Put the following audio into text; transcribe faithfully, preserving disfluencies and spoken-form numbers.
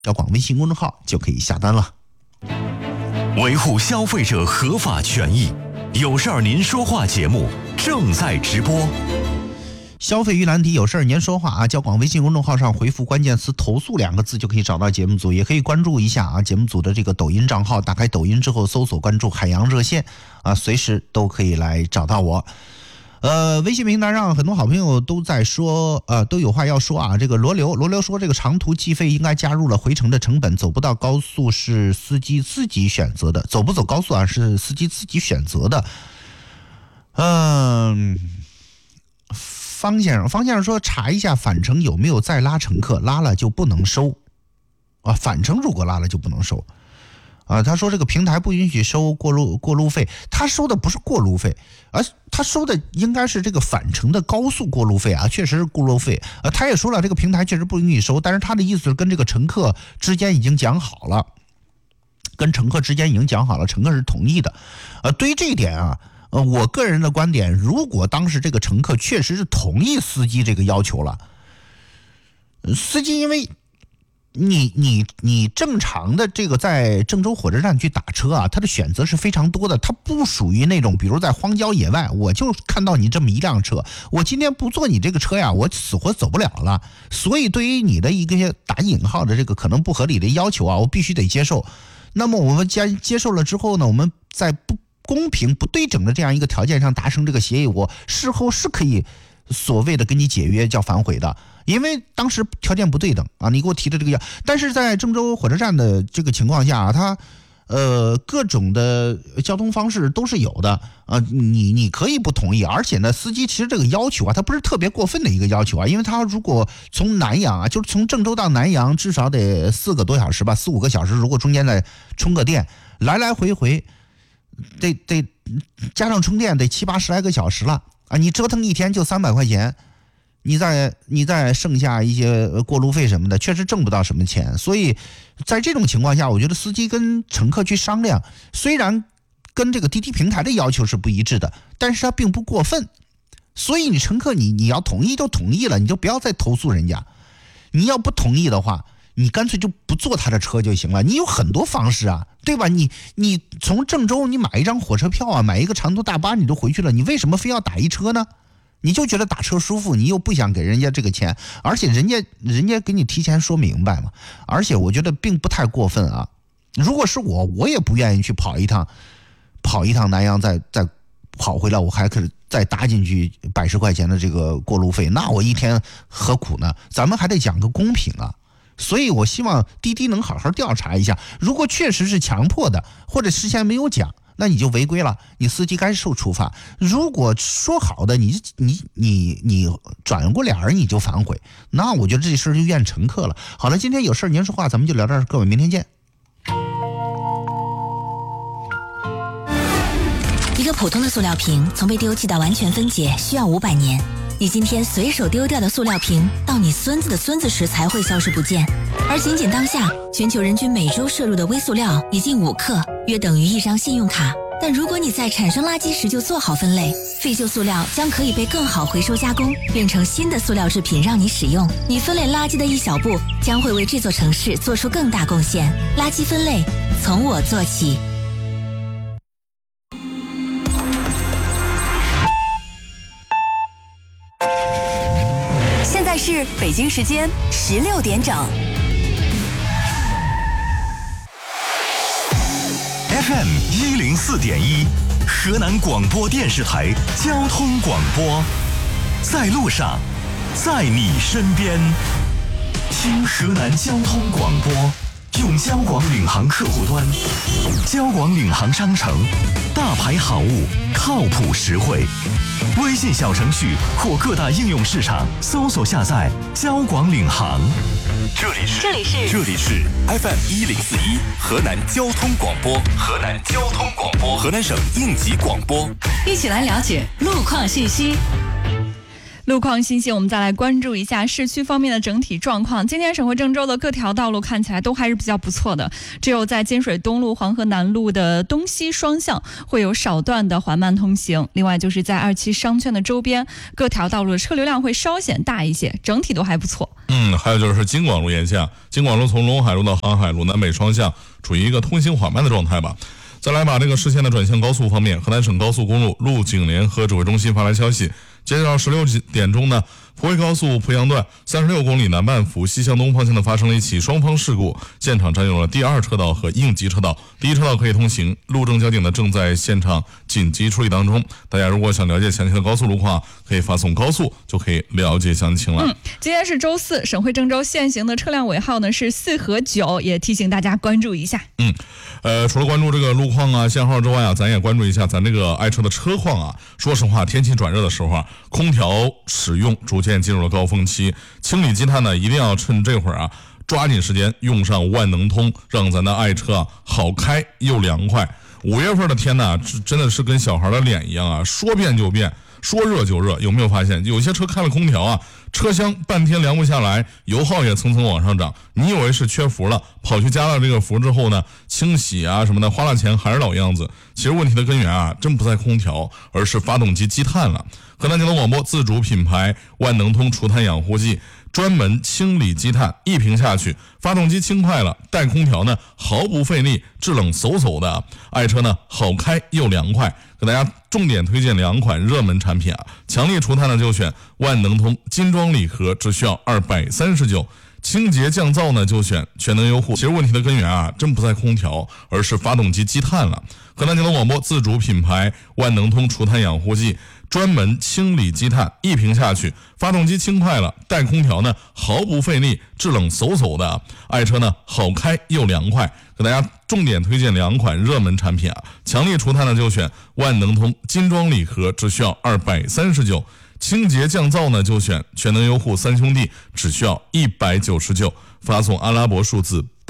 交广微信公众号就可以下单了。 维护消费者合法权益，有事儿您说话节目正在直播。 消费预览题有事儿您说话啊，交广微信公众号上回复关键词投诉两个字就可以找到节目组，也可以关注一下啊节目组的这个抖音账号，打开抖音之后搜索关注海洋热线啊，随时都可以来找到我。呃，微信平台上很多好朋友都在说，呃，都有话要说啊。这个罗流，罗流说，这个长途计费应该加入了回程的成本，走不到高速是司机自己选择的，走不走高速啊是司机自己选择的。嗯，方先生，方先生说，查一下返程有没有再拉乘客，拉了就不能收啊。返程如果拉了就不能收。啊，他说这个平台不允许收过路过路费，他收的不是过路费，而他收的应该是这个返程的高速过路费啊，确实是过路费。呃，他也说了，这个平台确实不允许收，但是他的意思是跟这个乘客之间已经讲好了，跟乘客之间已经讲好了，乘客是同意的。呃，对于这一点啊，呃，我个人的观点，如果当时这个乘客确实是同意司机这个要求了，司机因为。你你你正常的这个在郑州火车站去打车啊，它的选择是非常多的，它不属于那种比如在荒郊野外，我就看到你这么一辆车，我今天不坐你这个车呀，我死活走不了了。所以对于你的一个打引号的这个可能不合理的要求啊，我必须得接受。那么我们接接受了之后呢，我们在不公平不对等的这样一个条件上达成这个协议，我事后是可以所谓的跟你解约叫反悔的。因为当时条件不对等啊，你给我提的这个要，但是在郑州火车站的这个情况下啊，它呃各种的交通方式都是有的啊，你你可以不同意，而且呢，司机其实这个要求啊，它不是特别过分的一个要求啊，因为他如果从南阳啊，就是从郑州到南阳至少得四个多小时吧，四五个小时，如果中间再充个电，来来回回得得加上充电得七八十来个小时了啊，你折腾一天就三百块钱。你再你再剩下一些过路费什么的，确实挣不到什么钱。所以在这种情况下，我觉得司机跟乘客去商量，虽然跟这个滴滴平台的要求是不一致的，但是它并不过分。所以你乘客你你要同意就同意了，你就不要再投诉人家。你要不同意的话，你干脆就不坐他的车就行了。你有很多方式啊，对吧？你你从郑州你买一张火车票啊，买一个长途大巴你就回去了，你为什么非要打一车呢？你就觉得打车舒服，你又不想给人家这个钱，而且人家人家给你提前说明白嘛，而且我觉得并不太过分啊。如果是我，我也不愿意去跑一趟，跑一趟南阳再再跑回来，我还可以再搭进去百十块钱的这个过路费，那我一天何苦呢？咱们还得讲个公平啊。所以我希望滴滴能好好调查一下，如果确实是强迫的，或者事先没有讲，那你就违规了，你司机该受处罚。如果说好的，你你你你转过脸儿你就反悔，那我觉得这事儿就怨乘客了。好了，今天有事您说话，咱们就聊到这儿，各位明天见。 一个普通的塑料瓶从被丢弃到完全分解需要五百年，你今天随手丢掉的塑料瓶，到你孙子的孙子时才会消失不见。而仅仅当下，全球人均每周摄入的微塑料已近五克，约等于一张信用卡。但如果你在产生垃圾时就做好分类，废旧塑料将可以被更好回收加工，变成新的塑料制品让你使用。你分类垃圾的一小步，将会为这座城市做出更大贡献。垃圾分类，从我做起。 现在是北京时间十六点整。 F M 一零四点一，河南广播电视台交通广播，在路上，在你身边，听河南交通广播，用交广领航客户端，交广领航商城，大牌好物，靠谱实惠。微信小程序或各大应用市场搜索下载交广领航。 这里是这里是这里是 F M 一零四一河南交通广播，河南交通广播，河南省应急广播， 一起来了解路况信息。 路况信息，我们再来关注一下市区方面的整体状况。今天省会郑州的各条道路看起来都还是比较不错的，只有在金水东路、黄河南路的东西双向会有少段的缓慢通行。另外就是在二期商圈的周边，各条道路的车流量会稍显大一些，整体都还不错。 嗯，还有就是京广路沿线，京广路从陇海路到航海路南北双向处于一个通行缓慢的状态吧。再来把这个视线的转向高速方面，河南省高速公路路警联和指挥中心发来消息，截止到十六点钟呢，濮惠高速濮阳段三十六公里南半幅西向东方向的发生了一起双方事故，现场占用了第二车道和应急车道，第一车道可以通行，路政交警呢正在现场紧急处理当中。大家如果想了解详细的高速路况，可以发送高速就可以了解详情了。 嗯，今天是周四，省会郑州限行的车辆尾号呢是四和九，也提醒大家关注一下。 嗯，呃，除了关注这个路况啊、限号之外啊，咱也关注一下咱这个爱车的车况啊。说实话，天气转热的时候啊，空调使用逐渐进入了高峰期，清理积碳呢，一定要趁这会儿啊，抓紧时间用上万能通，让咱的爱车啊好开又凉快。五月份的天呢，真的是跟小孩的脸一样啊，说变就变，说热就热。有没有发现，有些车开了空调啊，车厢半天凉不下来，油耗也蹭蹭往上涨。你以为是缺氟了，跑去加了这个氟之后呢，清洗啊什么的，花了钱还是老样子。其实问题的根源啊，真不在空调，而是发动机积碳了。河南交通广播自主品牌万能通除碳养护剂，专门清理积碳，一瓶下去，发动机轻快了，带空调呢毫不费力，制冷嗖嗖的，爱车呢好开又凉快。给大家重点推荐两款热门产品啊，强力除碳呢就选万能通精装礼盒，只需要二百三十九。清洁降噪呢就选全能优护。其实问题的根源啊，真不在空调，而是发动机积碳了。河南交通广播自主品牌万能通除碳养护剂，专门清理积碳，一瓶下去，发动机轻快了，带空调呢毫不费力，制冷嗖嗖的，爱车呢好开又凉快。给大家重点推荐两款热门产品啊，强力除碳呢就选万能通精装礼盒，只需要二百三十九。清洁降噪呢就选全能优护三兄弟，只需要一百九十九，发送阿拉伯数字